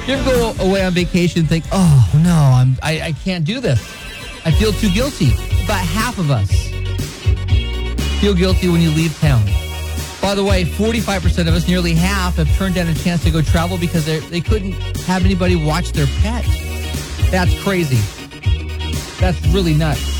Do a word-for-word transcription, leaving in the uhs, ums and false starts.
You ever go away on vacation and think, oh, no, I'm, I, I can't do this. I feel too guilty. About half of us feel guilty when you leave town. By the way, forty-five percent of us, nearly half, have turned down a chance to go travel because they couldn't have anybody watch their pet. That's crazy. That's really nuts.